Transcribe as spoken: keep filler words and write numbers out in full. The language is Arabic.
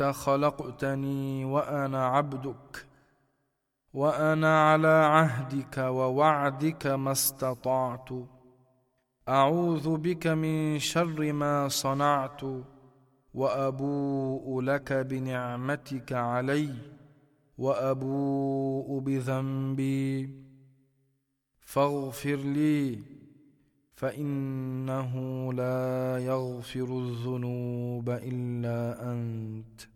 خلقتني وأنا عبدك، وأنا على عهدك ووعدك ما استطعت. أعوذ بك من شر ما صنعت، وأبوء لك بنعمتك علي، وأبوء بذنبي، فاغفر لي، فإنه لا يغفر الذنوب إلا أنت.